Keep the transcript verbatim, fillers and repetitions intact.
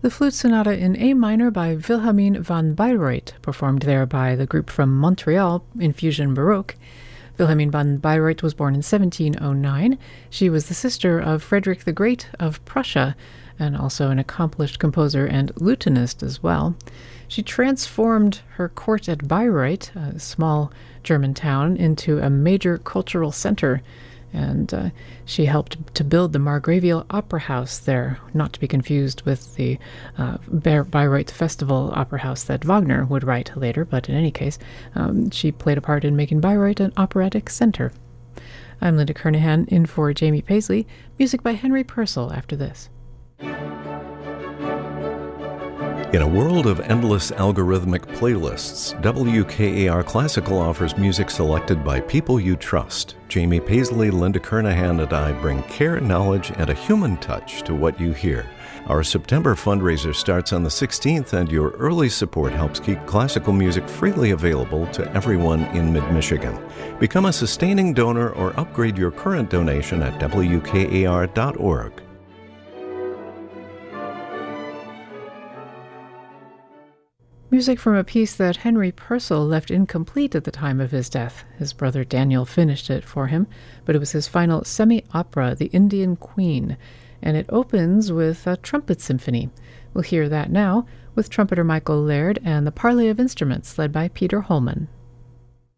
The Flute Sonata in A minor by Wilhelmine van Bayreuth, performed there by the group from Montreal, Infusion Baroque. Wilhelmine van Bayreuth was born in seventeen oh nine. She was the sister of Frederick the Great of Prussia, and also an accomplished composer and lutenist as well. She transformed her court at Bayreuth, a small German town, into a major cultural center, and uh, she helped to build the Margravia Opera House there, not to be confused with the uh, Bayreuth Festival Opera House that Wagner would write later, but in any case, um, she played a part in making Bayreuth an operatic center. I'm Linda Kernahan, in for Jamie Paisley. Music by Henry Purcell after this. In a world of endless algorithmic playlists, W K A R Classical offers music selected by people you trust. Jamie Paisley, Linda Kernahan, and I bring care, knowledge, and a human touch to what you hear. Our September fundraiser starts on the sixteenth, and your early support helps keep classical music freely available to everyone in mid-Michigan. Become a sustaining donor or upgrade your current donation at W K A R dot org. Music from a piece that Henry Purcell left incomplete at the time of his death. His brother Daniel finished it for him, but it was his final semi-opera, The Indian Queen, and it opens with a trumpet symphony. We'll hear that now with trumpeter Michael Laird and the Parley of Instruments led by Peter Holman.